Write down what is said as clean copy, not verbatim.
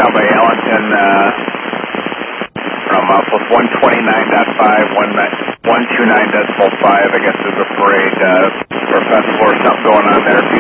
down by Allenton from plus 129.5, 129.5, I guess there's a parade or festival or something going on there.